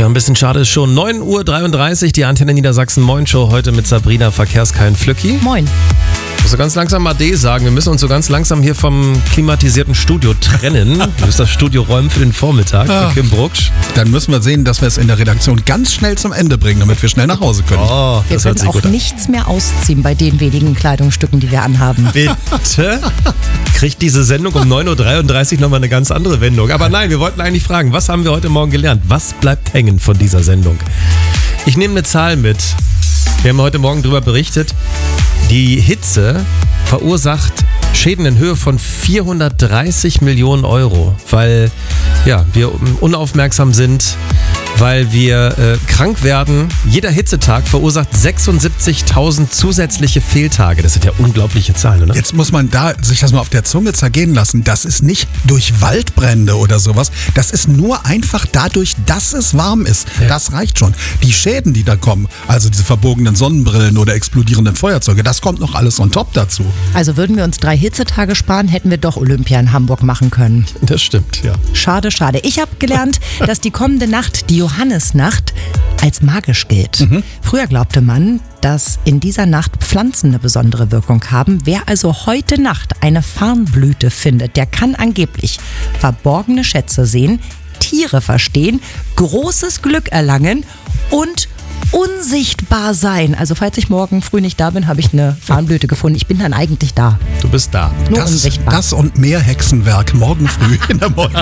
Tja, ein bisschen schade ist schon. 9.33 Uhr, die Antenne Niedersachsen Moin Show heute mit Sabrina Verkehrskein Flücki. Moin. Ich muss so ganz langsam Ade sagen. Wir müssen uns so ganz langsam hier vom klimatisierten Studio trennen. Wir müssen das Studio räumen für den Vormittag für Kim Brucksch. Dann müssen wir sehen, dass wir es in der Redaktion ganz schnell zum Ende bringen, damit wir schnell nach Hause können. Oh, Wir das hört können sich auch gut an. nichts mehr ausziehen bei den wenigen Kleidungsstücken, die wir anhaben. Bitte? Kriegt diese Sendung um 9.33 Uhr nochmal eine ganz andere Wendung. Aber nein, wir wollten eigentlich fragen, was haben wir heute Morgen gelernt? Was bleibt hängen von dieser Sendung? Ich nehme eine Zahl mit. Wir haben heute Morgen darüber berichtet. Die Hitze verursacht Schäden in Höhe von 430 Millionen Euro, weil wir unaufmerksam sind, weil wir krank werden. Jeder Hitzetag verursacht 76.000 zusätzliche Fehltage. Das sind ja unglaubliche Zahlen, oder? Jetzt muss man sich das mal auf der Zunge zergehen lassen. Das ist nicht durch Waldbrände oder sowas. Das ist nur einfach dadurch, dass es warm ist. Ja. Das reicht schon. Die Schäden, die da kommen, also diese verbogenen Sonnenbrillen oder explodierenden Feuerzeuge, das kommt noch alles on top dazu. Also würden wir uns 3 Hitzetage sparen, hätten wir doch Olympia in Hamburg machen können. Das stimmt, ja. Schade, schade. Ich habe gelernt, dass die kommende Nacht, die Johannisnacht, als magisch gilt. Früher glaubte man, dass in dieser Nacht Pflanzen eine besondere Wirkung haben. Wer also heute Nacht eine Farnblüte findet, der kann angeblich verborgene Schätze sehen, Tiere verstehen, großes Glück erlangen und unsichtbar sein. Also falls ich morgen früh nicht da bin, habe ich eine Farnblüte gefunden. Ich bin dann eigentlich da. Du bist da. Nur unsichtbar. Das und mehr Hexenwerk morgen früh in der Morgen.